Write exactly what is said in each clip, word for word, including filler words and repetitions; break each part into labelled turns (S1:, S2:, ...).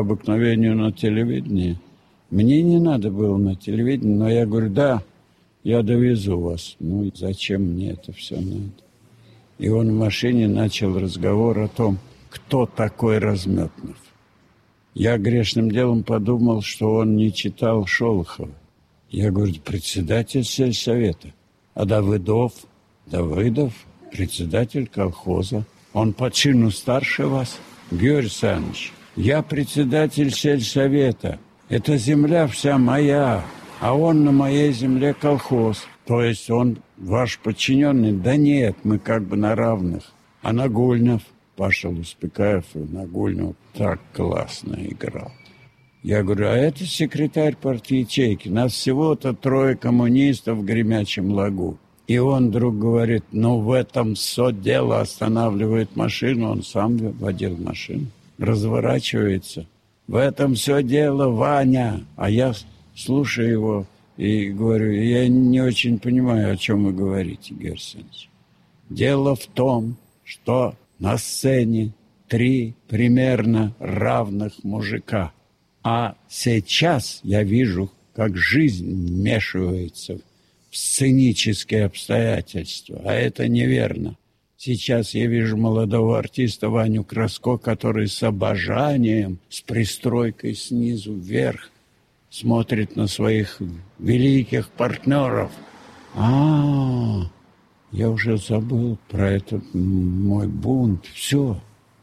S1: обыкновению на телевидении. Мне не надо было на телевидении, но я говорю, да, я довезу вас. Ну, зачем мне это все надо? И он в машине начал разговор о том, кто такой Разметнов. Я грешным делом подумал, что он не читал Шолохова. Я говорю, председатель сельсовета. А Давыдов? Давыдов, председатель колхоза. Он по чину старше вас? Георгий Александрович, я председатель сельсовета. Эта земля вся моя, а он на моей земле колхоз. То есть он ваш подчиненный? Да нет, мы как бы на равных. А Нагульнов? Паша Луспекаев и Нагульнов так классно играл. Я говорю, а это секретарь партии ячейки. Нас всего-то трое коммунистов в Гремячем Лагу. И он вдруг говорит, ну в этом все дело, останавливает машину. Он сам водил машину, разворачивается. В этом все дело, Ваня. А я слушаю его и говорю, я не очень понимаю, о чем вы говорите, Георгий Александрович. Дело в том, что на сцене три примерно равных мужика. А сейчас я вижу, как жизнь вмешивается в сценические обстоятельства. А это неверно. Сейчас я вижу молодого артиста Ваню Краско, который с обожанием, с пристройкой снизу вверх смотрит на своих великих партнеров. А, я уже забыл про этот мой бунт. Все.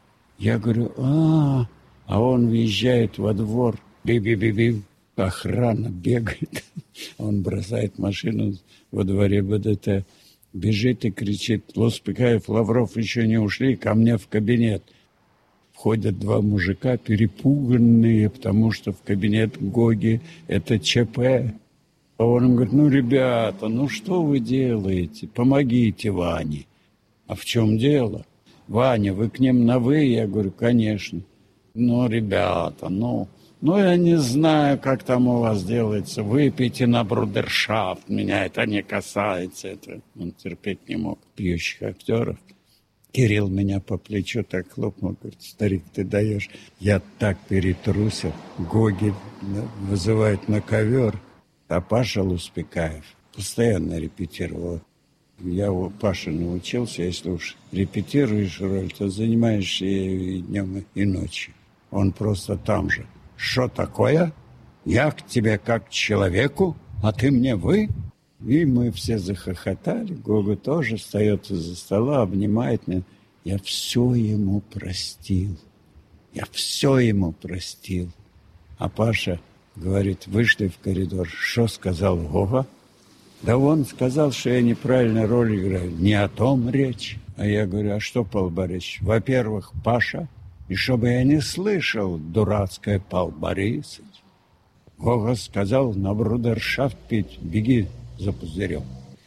S1: Я говорю, а, а он въезжает во двор. Би-би-би-би. Охрана бегает. Он бросает машину во дворе БДТ. Бежит и кричит, Луспекаев, Лавров еще не ушли, ко мне в кабинет. Входят два мужика, перепуганные, потому что в кабинет Гоги это ЧП. А он им говорит, ну, ребята, ну что вы делаете? Помогите Ване. А в чем дело? Ваня, вы к ним на «вы»? Я говорю, конечно. Ну, ребята, ну... Ну, я не знаю, как там у вас делается. Выпейте на брудершафт. Меня это не касается. Это он терпеть не мог. Пьющих актеров. Кирилл меня по плечу так хлопнул. Говорит, старик, ты даешь. Я так перетрусил. Гоги вызывает на ковер. А Паша Луспекаев постоянно репетировал. Я у Паши научился. Если уж репетируешь роль, то занимаешься ею и днем, и ночью. Он просто там же. Что такое? Я к тебе как к человеку, а ты мне «вы»? И мы все захохотали. Гога тоже встает из-за стола, обнимает меня. Я все ему простил. Я все ему простил. А Паша говорит, вышли в коридор. Что сказал Гога? Да он сказал, что я неправильно роль играю. Не о том речь. А я говорю, а что, Павел Борисович? Во-первых, Паша... И чтобы я не слышал, дурацкое Павел Борисович. Гога сказал, на брудершафт пить, беги за пузырем.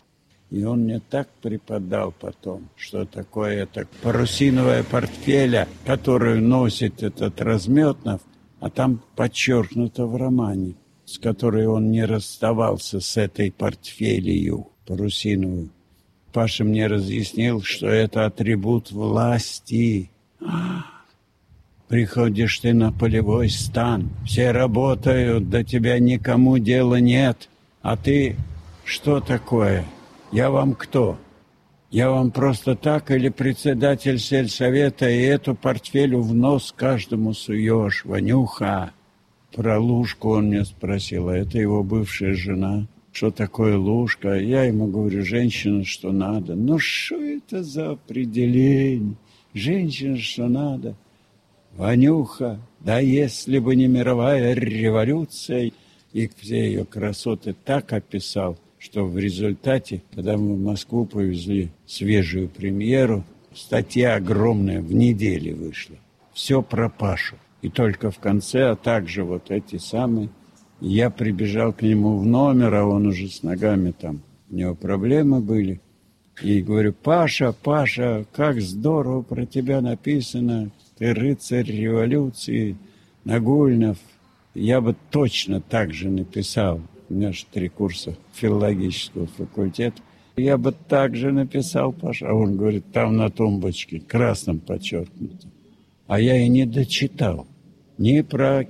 S1: И он мне так преподал потом, что такое это парусиновая портфеля, которую носит этот Разметнов, а там подчеркнуто в романе, с которой он не расставался с этой портфелью парусиновую. Паша мне разъяснил, что это атрибут власти. Приходишь ты на полевой стан, все работают, до тебя никому дела нет. А ты что такое? Я вам кто? Я вам просто так или председатель сельсовета, и эту портфелю в нос каждому суешь, Ванюха? Про Лужку он меня спросил, а это его бывшая жена. Что такое Лужка? Я ему говорю, женщина, что надо. Ну что это за определение? Женщина, что надо. Ванюха, да если бы не мировая революция, и все ее красоты так описал, что в результате, когда мы в Москву повезли свежую премьеру, статья огромная в неделю вышла. Все про Пашу. И только в конце, а также вот эти самые, я прибежал к нему в номер, а он уже с ногами там, у него проблемы были. И говорю, Паша, Паша, как здорово про тебя написано. Ты рыцарь революции, Нагульнов. Я бы точно так же написал. У меня же три курса филологического факультета. Я бы так же написал, Паша. А он говорит, там на тумбочке, красным подчеркнуто. А я и не дочитал. ни про